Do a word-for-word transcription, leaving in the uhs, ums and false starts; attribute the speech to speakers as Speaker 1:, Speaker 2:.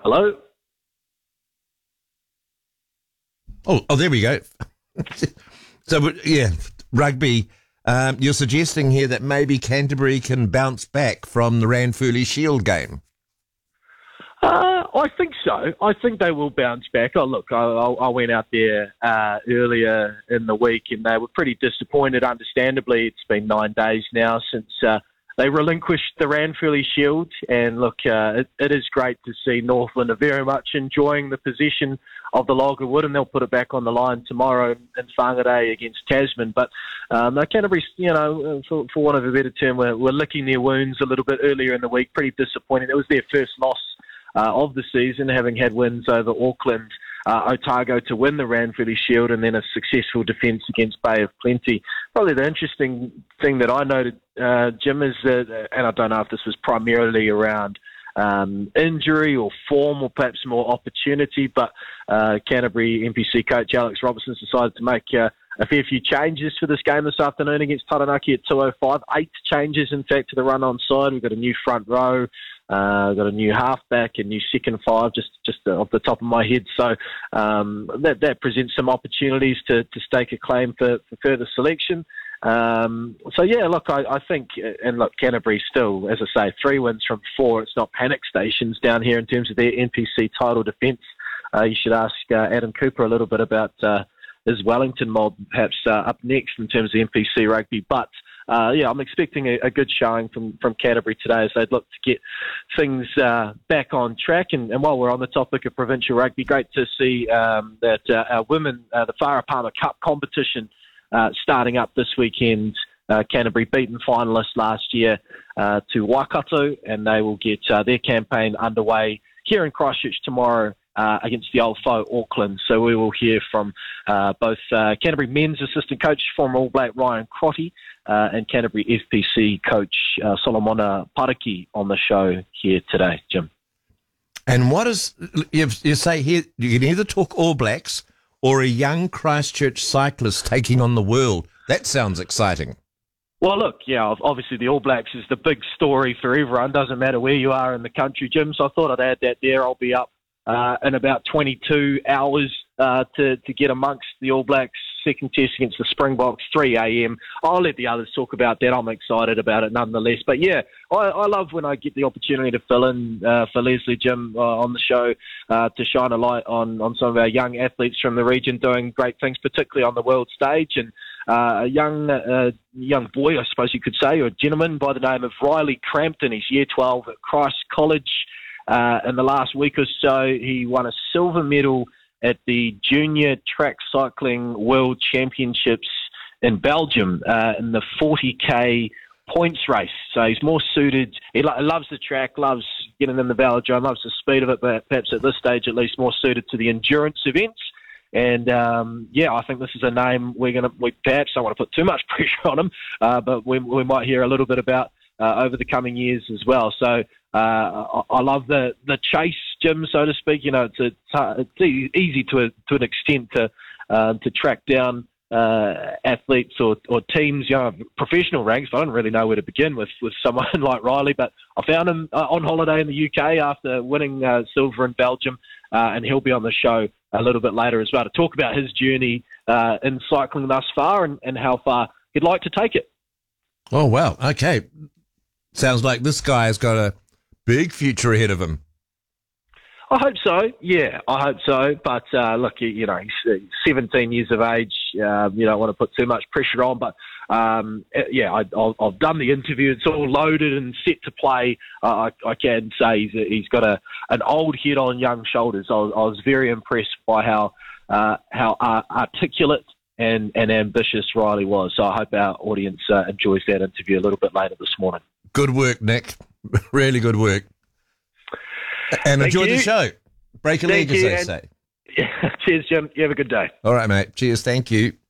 Speaker 1: Hello?
Speaker 2: Oh, oh, there we go. So, yeah, rugby. Um, you're suggesting here that maybe Canterbury can bounce back from the Ranfurly Shield game.
Speaker 1: Uh, I think so. I think they will bounce back. Oh, look, I, I went out there uh, earlier in the week and they were pretty disappointed, understandably. It's been nine days now since uh, they relinquished the Ranfurly Shield. And look, uh, it, it is great to see Northland are very much enjoying the possession of the log of wood, and they'll put it back on the line tomorrow in Whangarei against Tasman. But um, Canterbury, you know, for, for want of a better term, were, were licking their wounds a little bit earlier in the week. Pretty disappointing. It was their first loss uh, of the season, having had wins over Auckland, uh, Otago to win the Ranfurly Shield, and then a successful defence against Bay of Plenty. Probably the interesting thing that I noted, uh, Jim, is that, and I don't know if this was primarily around Um, injury or form or perhaps more opportunity, but uh, Canterbury N P C coach Alex Robertson's decided to make uh, a fair few changes for this game this afternoon against Taranaki at two oh five. Eight changes, in fact, to the run-on side. We've got a new front row, uh, we've got a new halfback, a new second five, just just off the top of my head. So um, that, that presents some opportunities to, to stake a claim for, for further selection. Um, so, yeah, look, I, I think, and look, Canterbury still, as I say, three wins from four. It's not panic stations down here in terms of their N P C title defence. Uh, you should ask uh, Adam Cooper a little bit about uh, his Wellington mob, perhaps uh, up next in terms of N P C rugby. But, uh, yeah, I'm expecting a, a good showing from, from Canterbury today as they'd look to get things uh, back on track. And, and while we're on the topic of provincial rugby, great to see um, that uh, our women, uh, the Farah Palmer Cup competition, Uh, starting up this weekend. uh, Canterbury beaten finalists last year uh, to Waikato, and they will get uh, their campaign underway here in Christchurch tomorrow uh, against the old foe Auckland. So we will hear from uh, both uh, Canterbury men's assistant coach, former All Black Ryan Crotty, uh, and Canterbury F P C coach uh, Solomona Paraki on the show here today, Jim.
Speaker 2: And what is, you, you say here, you can either talk All Blacks or a young Christchurch cyclist taking on the world. That sounds exciting.
Speaker 1: Well, look, yeah, obviously the All Blacks is the big story for everyone. Doesn't matter where you are in the country, Jim. So I thought I'd add that there. I'll be up uh, in about twenty-two hours uh, to, to get amongst the All Blacks second test against the Springboks, three a.m. I'll let the others talk about that. I'm excited about it nonetheless. But yeah, I, I love when I get the opportunity to fill in uh, for Leslie, Jim, uh, on the show uh, to shine a light on, on some of our young athletes from the region doing great things, particularly on the world stage. And uh, a young uh, young boy, I suppose you could say, or a gentleman by the name of Riley Crampton. He's year twelve at Christ College. Uh, in the last week or so, he won a silver medal at the Junior Track Cycling World Championships in Belgium uh, in the forty K points race. So he's more suited. He lo- loves the track, loves getting in the velodrome, loves the speed of it, but perhaps at this stage at least more suited to the endurance events. And um, yeah, I think this is a name we're going to, we perhaps don't want to put too much pressure on him, uh, but we, we might hear a little bit about uh, over the coming years as well. So uh, I, I love the, the chase, Jim, so to speak. You know, it's, a, it's easy to a, to an extent to uh, to track down uh, athletes or, or teams, you know, professional ranks. I don't really know where to begin with with someone like Riley, but I found him uh, on holiday in the U K after winning uh, silver in Belgium, uh, and he'll be on the show a little bit later as well to talk about his journey uh, in cycling thus far and, and how far he'd like to take it.
Speaker 2: Oh, wow. Okay. Sounds like this guy has got a big future ahead of him.
Speaker 1: I hope so. Yeah, I hope so. But uh, look, you, you know, he's seventeen years of age. Uh, you don't want to put too much pressure on. But um, yeah, I, I've, I've done the interview. It's all loaded and set to play. Uh, I, I can say he's, he's got a an old head on young shoulders. I was, I was very impressed by how uh, how uh, articulate and, and ambitious Riley was. So I hope our audience uh, enjoys that interview a little bit later this morning.
Speaker 2: Good work, Nick. Really good work. And
Speaker 1: Thank
Speaker 2: enjoy
Speaker 1: you.
Speaker 2: the show. Break a
Speaker 1: Thank
Speaker 2: leg, as
Speaker 1: you,
Speaker 2: they
Speaker 1: and-
Speaker 2: say.
Speaker 1: Cheers, Jim. You have a good day.
Speaker 2: All right, mate. Cheers. Thank you.